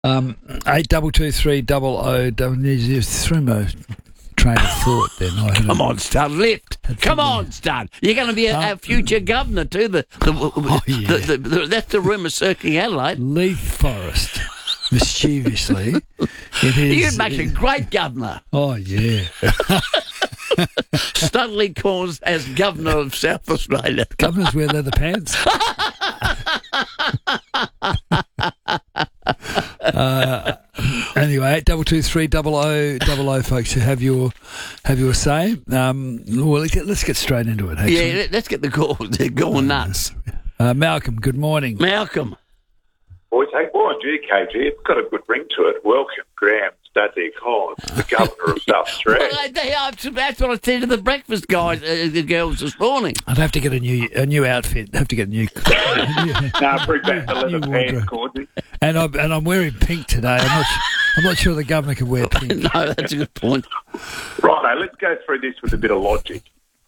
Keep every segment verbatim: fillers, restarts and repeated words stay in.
Um, eight double two three double o. You threw my train of thought then. I Come on, Stud, lift. Come on, Stud. You're going to be a, a future governor too. The, the, Oh, yeah. the, the, the, that's the rumour circling Adelaide. Leith Forest, mischievously. It is. You'd make a great governor. Oh, yeah. Studley Corns as governor of South Australia. Governors wear leather pants. uh, anyway, eight double two three double o double o, folks. Have your have your say. Um, well, let's get, let's get straight into it. Actually. Yeah, let's get the call. They're going nuts. Uh, Malcolm, good morning. Malcolm. Boys, hey, boy, G K G, it's got a good ring to it. Welcome, Graham Studley Collins, the governor of South Australia. Well, they, they are, that's what I said to the breakfast guys, uh, the girls this morning. I'd have to get a new a new outfit. Have to get a new. No, bring back the leather New pants, wardrobe. Gordon. And I'm and I'm wearing pink today. I'm not. I'm not sure the governor can wear pink. No, that's a good point. Right, let's go through this with a bit of logic.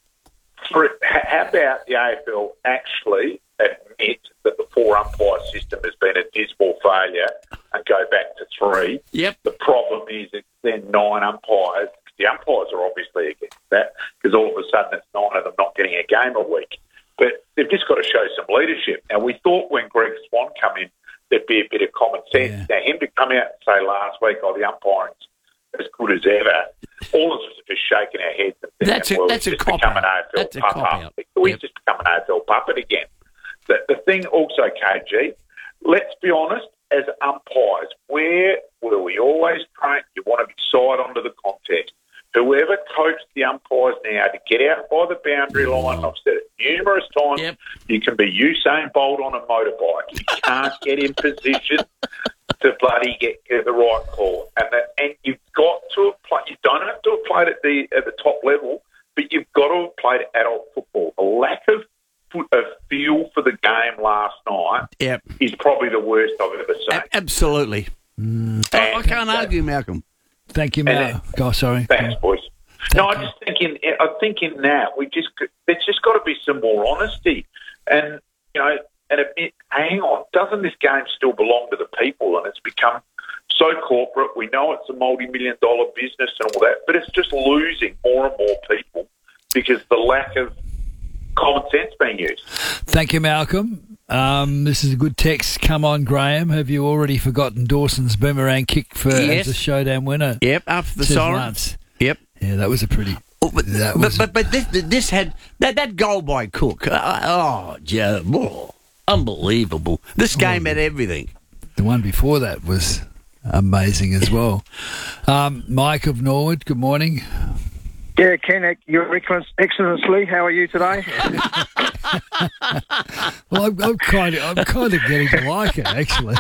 For, how about the A F L actually admit that the four umpire system has been a dismal failure and go back to three? Yep. The problem is it's then nine umpires. The umpires are obviously against that because all of a sudden it's nine of them not getting a game a week. But they've just got to show some leadership. Now, we thought when Greg Swan come in, there'd be a bit of common sense. Yeah. Now, him to come out and say last week, oh, the umpiring's as good as ever, all of us are just shaking our heads and thinking, That's a- well, that's a he's just cop become an out. A F L That's a puppet. cop out. We've Yep. just become an A F L puppet again. The, the thing also, K G, let's be honest, as umpires, where were we always trained? You want to be side onto the contest. Whoever coached the umpires now to get out by the boundary line, I've said it numerous times, Yep. you can be Usain Bolt on a motorbike. You can't get in position to bloody get, get the right call. And that, and you've got to have played, you don't have to have played at the at the top level, but you've got to have played adult football. The lack of, of feel for the game last night Yep. is probably the worst I've ever seen. A- absolutely. Mm. I, I can't And, uh, argue, Malcolm. Thank you, And Mal. Oh, sorry. Thanks, boys. Thank no, you. I just think in I think in that we just there's just got to be some more honesty, and you know, and admit, hang on, doesn't this game still belong to the people? And it's become so corporate. We know it's a multi-million dollar business and all that, but it's just losing more and more people because the lack of common sense being used. Thank you, Malcolm. Um, this is a good text. Come on, Graham. Have you already forgotten Dawson's boomerang kick for Yes. as the showdown winner? Yep, after the Says siren. Lance. Yep. Yeah, that was a pretty. Oh, but, That but, was- but but this this had that, that goal by Cook. Uh, oh, yeah, oh, unbelievable! This game had everything. The one before that was amazing as well. Um, Mike of Norwood, good morning. Yeah, Ken, Your Excellency, how are you today? Well, I'm, I'm kind of, I'm kind of getting to like it actually.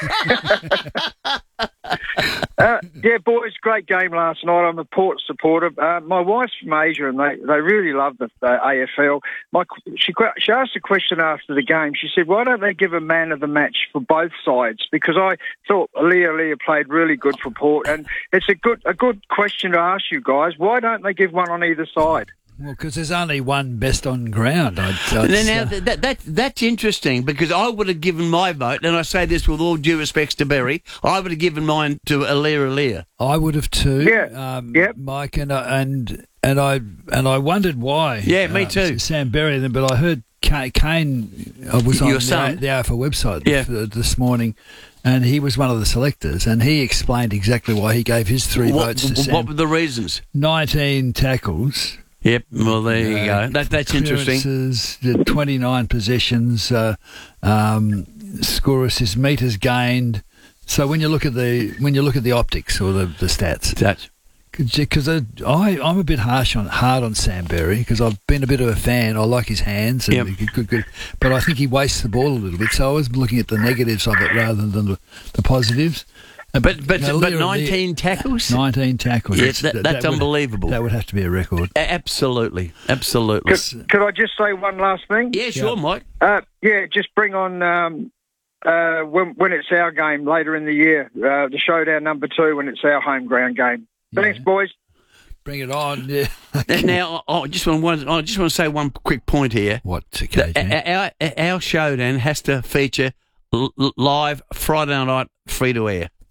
uh, yeah, boys, great game last night. I'm a Port supporter. Uh, my wife's from Asia, and they, they really love the, the A F L. My, she, she asked a question after the game. She said, why don't they give a man of the match for both sides? Because I thought Leah Leah played really good for Port, and it's a good a good question to ask you guys. Why don't they give one on either side? Well, because there's only one best on ground. I'd, I'd Now, say. now that, that, that, that's interesting because I would have given my vote, and I say this with all due respects to Berry, I would have given mine to Alea Alea. I would have too. Yeah. um, Yep. Mike, and I, and and I and I wondered why. Yeah, me uh, too. Sam Berry, then, but I heard Kane, Kane I was on Your the, son? the A F L website Yeah. th- this morning, and he was one of the selectors, and he explained exactly why he gave his three What, votes to Sam. what were the reasons? nineteen tackles. Yep, well, there you Uh, go. That, that's interesting. clearances, the twenty-nine possessions, uh, um, score assists, meters gained. So when you look at the when you look at the optics or the, the stats, That's because I I'm a bit harsh on hard on Sam Berry because I've been a bit of a fan. I like his hands, and Yep. good, good, good, but I think he wastes the ball a little bit. So I was looking at the negatives of it rather than the, the positives. And But but now, but Leah- nineteen tackles. nineteen tackles. Yeah, It's- that- that's would- unbelievable. That would have to be a record. A- Absolutely, absolutely. Could, could I just say one last thing? Yeah, sure, Yeah. Mike. Uh, yeah, just bring on um, uh, when, when it's our game later in the year, uh, the showdown number two when it's our home ground game. Thanks, Yeah. boys. Bring it on. Yeah. Now, I I just want I just want to say one quick point here. What, The- K J? our, our showdown has to feature l- l- live Friday night free to air.